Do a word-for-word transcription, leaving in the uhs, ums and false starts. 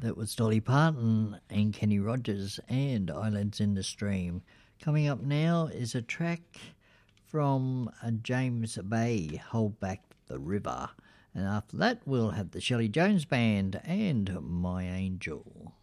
That was Dolly Parton and Kenny Rogers and Islands in the Stream. Coming up now is a track from uh, James Bay, Hold Back the River. And after that, we'll have the Shelley Jones Band and My Angel.